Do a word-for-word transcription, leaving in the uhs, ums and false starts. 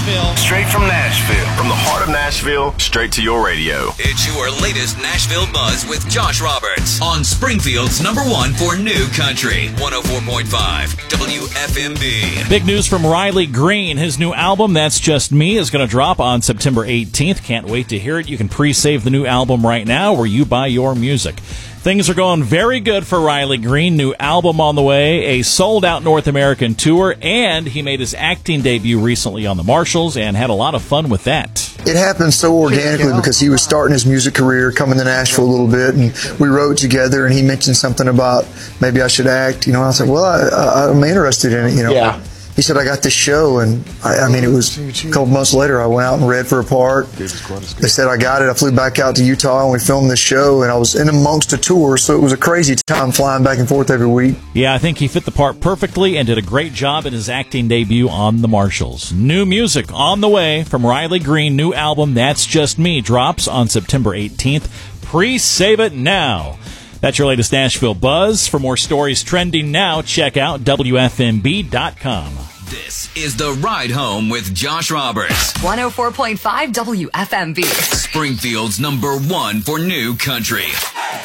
Nashville. Straight from Nashville. From the heart of Nashville, straight to your radio. It's your latest Nashville buzz with Josh Roberts on Springfield's number one for new country. one oh four point five W F M B. Big news from Riley Green. His new album, That's Just Me, is going to drop on September eighteenth. Can't wait to hear it. You can pre-save the new album right now where you buy your music. Things are going very good for Riley Green. New album on the way, a sold-out North American tour, and he made his acting debut recently on the Marshalls and had a lot of fun with that. It happened so organically because he was starting his music career, coming to Nashville a little bit, and we wrote together, and he mentioned something about maybe I should act, you know, and I said, well, I, I, I'm interested in it, you know. Yeah. He said, I got this show, and I, I mean, it was a couple months later, I went out and read for a part. They said I got it. I flew back out to Utah, and we filmed this show, and I was in amongst a tour, so it was a crazy time flying back and forth every week. Yeah, I think he fit the part perfectly and did a great job in his acting debut on the Marshalls. New music on the way from Riley Green. New album, That's Just Me, drops on September eighteenth. Pre-save it now. That's your latest Nashville buzz. For more stories trending now, check out W F M B dot com. This is The Ride Home with Josh Roberts. one oh four point five W F M B. Springfield's number one for new country.